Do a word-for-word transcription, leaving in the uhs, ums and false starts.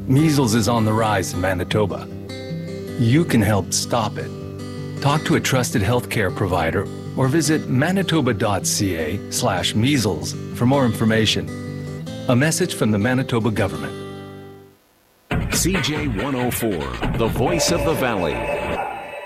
Measles is on the rise in Manitoba. You can help stop it. Talk to a trusted healthcare provider or visit manitoba.ca slash measles for more information. A message from the Manitoba government. C J one oh four, the voice of the valley.